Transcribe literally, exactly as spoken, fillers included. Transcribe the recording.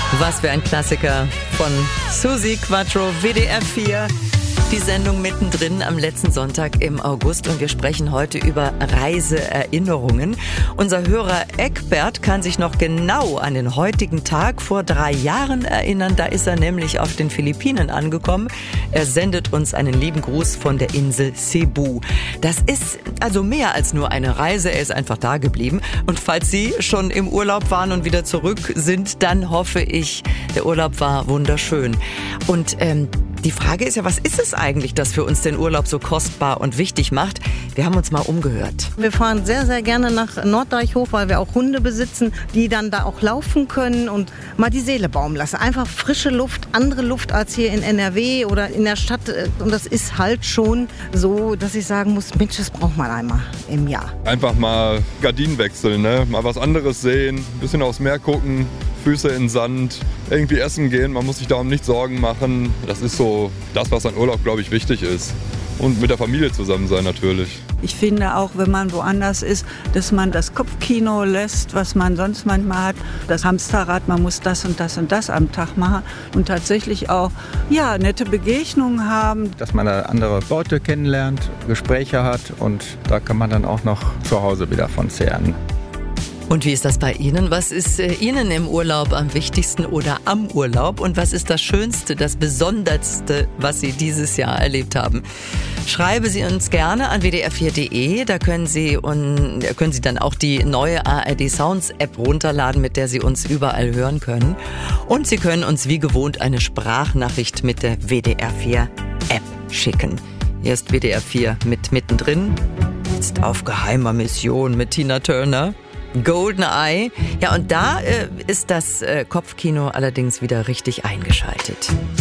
Was für ein Klassiker von Susi Quattro, W D R vier. Die Sendung mittendrin am letzten Sonntag im August und wir sprechen heute über Reiseerinnerungen. Unser Hörer Eckbert kann sich noch genau an den heutigen Tag vor drei Jahren erinnern. Da ist er nämlich auf den Philippinen angekommen. Er sendet uns einen lieben Gruß von der Insel Cebu. Das ist also mehr als nur eine Reise. Er ist einfach da geblieben. Und falls Sie schon im Urlaub waren und wieder zurück sind, dann hoffe ich, der Urlaub war wunderschön. Und ähm, die Frage ist ja, was ist es eigentlich, das für uns den Urlaub so kostbar und wichtig macht? Wir haben uns mal umgehört. Wir fahren sehr, sehr gerne nach Norddeich hoch, weil wir auch Hunde besitzen, die dann da auch laufen können und mal die Seele baumeln lassen. Einfach frische Luft, andere Luft als hier in N R W oder in der Stadt. Und das ist halt schon so, dass ich sagen muss, Mensch, das braucht man einmal im Jahr. Einfach mal Gardinen wechseln, ne? Mal was anderes sehen, ein bisschen aufs Meer gucken, Füße in den Sand, irgendwie essen gehen, man muss sich darum nicht Sorgen machen. Das ist so das, was an Urlaub, glaube ich, wichtig ist. Und mit der Familie zusammen sein natürlich. Ich finde auch, wenn man woanders ist, dass man das Kopfkino lässt, was man sonst manchmal hat. Das Hamsterrad, man muss das und das und das am Tag machen. Und tatsächlich auch ja, nette Begegnungen haben. Dass man da andere Leute kennenlernt, Gespräche hat und da kann man dann auch noch zu Hause wieder von zehren. Und wie ist das bei Ihnen? Was ist äh, Ihnen im Urlaub am wichtigsten oder am Urlaub? Und was ist das Schönste, das Besonderste, was Sie dieses Jahr erlebt haben? Schreibe Sie uns gerne an w d r vier punkt d e. Da können Sie, und, können Sie dann auch die neue A R D Sounds App runterladen, mit der Sie uns überall hören können. Und Sie können uns wie gewohnt eine Sprachnachricht mit der W D R vier App schicken. Hier ist W D R vier mit mittendrin. Jetzt auf geheimer Mission mit Tina Turner. Goldeneye. Ja, und da äh, ist das äh, Kopfkino allerdings wieder richtig eingeschaltet.